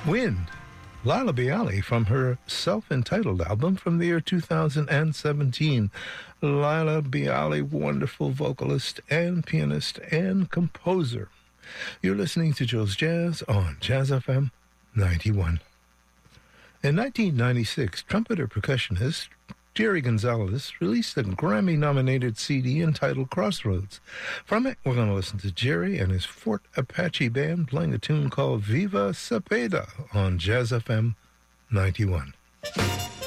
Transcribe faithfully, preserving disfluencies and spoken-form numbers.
Wind, Laila Biali from her self-entitled album from the year two thousand seventeen. Laila Biali, wonderful vocalist and pianist and composer. You're listening to Joe's Jazz on Jazz F M ninety-one. In nineteen ninety-six, trumpeter percussionist Jerry Gonzalez released a Grammy-nominated C D entitled Crossroads. From it, we're going to listen to Jerry and his Fort Apache Band playing a tune called Viva Cepeda on Jazz F M ninety-one.